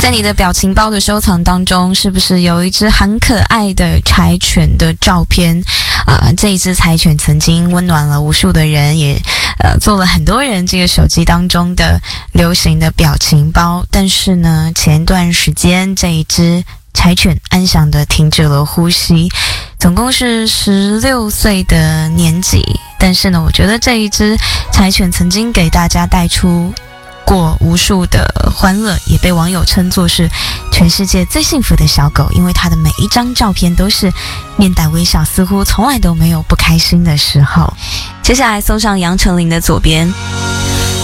在你的表情包的收藏当中，是不是有一只很可爱的柴犬的照片？这一只柴犬曾经温暖了无数的人，也做了很多人这个手机当中的流行的表情包。但是呢，前段时间这一只柴犬安详地停止了呼吸，总共是16岁的年纪。但是呢，我觉得这一只柴犬曾经给大家带出过无数的欢乐，也被网友称作是全世界最幸福的小狗，因为它的每一张照片都是面带微笑，似乎从来都没有不开心的时候。接下来送上杨丞琳的左边。